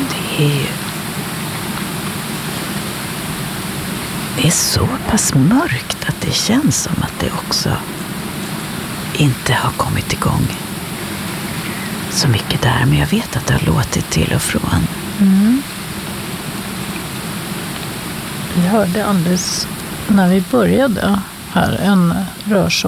Det är så pass mörkt att det känns som att det också inte har kommit igång så mycket där. Men jag vet att det har låtit till och från. Mm. Vi hörde alldeles när vi började här en rörsång